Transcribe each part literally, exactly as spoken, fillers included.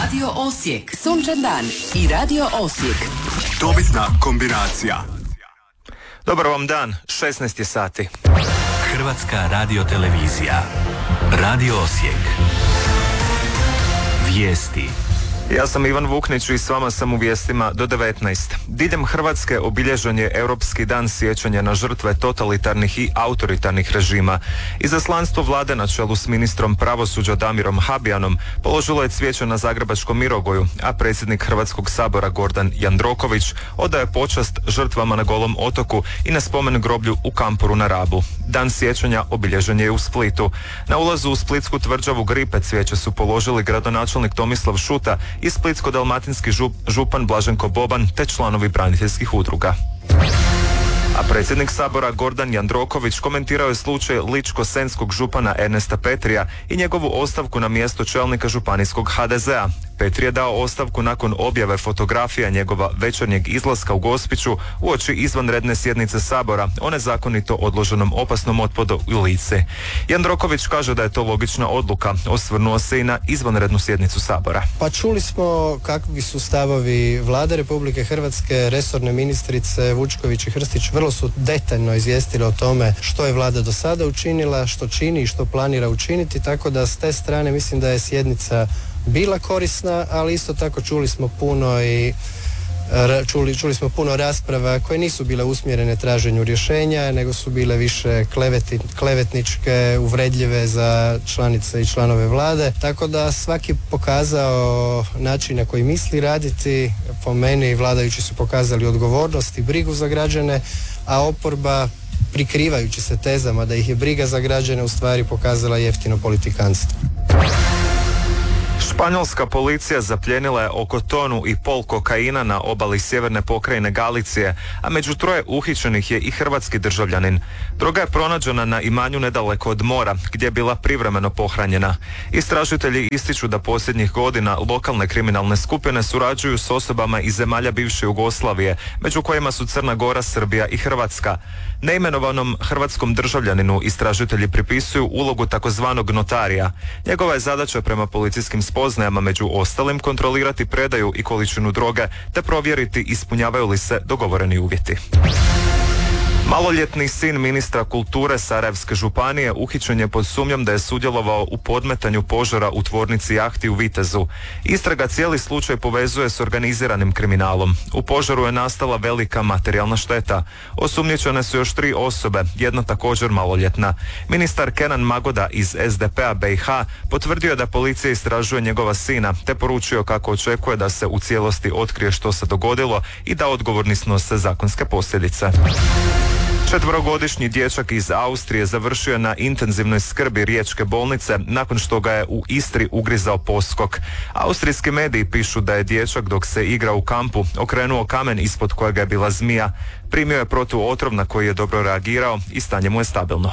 Radio Osijek, sunčan dan i Radio Osijek. Dobitna kombinacija. Dobar vam dan, šesnaest je sati. Hrvatska radiotelevizija. Radio Osijek. Vijesti. Ja sam Ivan Vuknić i s vama sam u vijestima do devetnaest. Diljem Hrvatske obilježen je Europski dan sjećanja na žrtve totalitarnih i autoritarnih režima. Izaslanstvo vlade na čelu s ministrom pravosuđa Damirom Habijanom položilo je cvijeće na Zagrebačkom Mirogoju, a predsjednik Hrvatskog sabora Gordan Jandroković odaje počast žrtvama na Golom otoku i na spomen groblju u Kamporu na Rabu. Dan sjećanja obilježen je u Splitu. Na ulazu u Splitsku tvrđavu Gripe cvijeće su položili gradonačelnik Tomislav Šuta i splitsko-dalmatinski žup, župan Blaženko Boban te članovi braniteljskih udruga. A predsjednik sabora Gordan Jandroković komentirao je slučaj ličko-senjskog župana Ernesta Petrija i njegovu ostavku na mjesto čelnika županijskog ha de zea. Petri je dao ostavku nakon objave fotografija njegova večernjeg izlaska u Gospiću uoči izvanredne sjednice sabora o nezakonito odloženom opasnom otpadu u lice. Jandroković kaže da je to logična odluka. Osvrnuo se i na izvanrednu sjednicu sabora. Pa čuli smo kakvi su stavovi Vlade Republike Hrvatske, resorne ministrice Vučković i Hrstić vrlo su detaljno izvijestili o tome što je Vlada do sada učinila, što čini i što planira učiniti, tako da s te strane mislim da je sjednica bila korisna, ali isto tako čuli smo puno i čuli, čuli smo puno rasprava koje nisu bile usmjerene traženju rješenja, nego su bile više kleveti, klevetničke, uvredljive za članice i članove vlade, tako da svaki pokazao način na koji misli raditi. Po meni vladajući su pokazali odgovornost i brigu za građane, a oporba, prikrivajući se tezama da ih je briga za građane, u stvari pokazala jeftino politikanstvo. Španjolska policija zapljenila je oko tonu i pol kokaina na obali sjeverne pokrajine Galicije, a među troje uhićenih je i hrvatski državljanin. Droga je pronađena na imanju nedaleko od mora, gdje je bila privremeno pohranjena. Istražitelji ističu da posljednjih godina lokalne kriminalne skupine surađuju s osobama iz zemalja bivše Jugoslavije, među kojima su Crna Gora, Srbija i Hrvatska. Neimenovanom hrvatskom državljaninu istražitelji pripisuju ulogu takozvanog notarija. Njegova je zadaća prema policijskim spoznajama među ostalim kontrolirati predaju i količinu droge te provjeriti ispunjavaju li se dogovoreni uvjeti. Maloljetni sin ministra kulture Sarajevske županije uhićen je pod sumnjom da je sudjelovao u podmetanju požara u tvornici jahti u Vitezu. Istraga cijeli slučaj povezuje s organiziranim kriminalom. U požaru je nastala velika materijalna šteta. Osumnjičene su još tri osobe, jedna također maloljetna. Ministar Kenan Magoda iz es de pe a be i ha potvrdio je da policija istražuje njegova sina, te poručio kako očekuje da se u cijelosti otkrije što se dogodilo i da odgovorni snose zakonske posljedice. Četverogodišnji dječak iz Austrije završio je na intenzivnoj skrbi riječke bolnice nakon što ga je u Istri ugrizao poskok. Austrijski mediji pišu da je dječak dok se igra u kampu okrenuo kamen ispod kojega je bila zmija. Primio je protuotrov na koji je dobro reagirao i stanje mu je stabilno.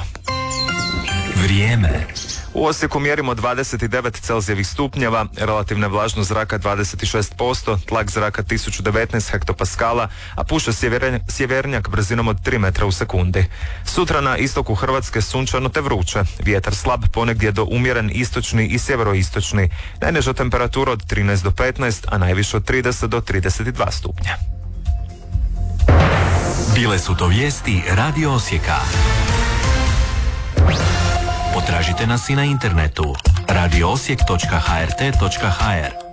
Vrijeme. U Osijeku mjerimo dvadeset devet Celzijevih stupnjeva, relativna vlažnost zraka dvadeset šest posto, tlak zraka tisuću devetnaest hektopaskala, a puše sjevernjak brzinom od tri metra u sekundi. Sutra na istoku Hrvatske sunčano te vruće, vjetar slab ponegdje do umjeren istočni i sjeveroistočni, najniža temperatura od trinaest do petnaest, a najviše od trideset do trideset dva stupnja. Bile su to vijesti Radio Osijeka. Potražite nas i na internetu radio osijek točka ha er te točka ha er.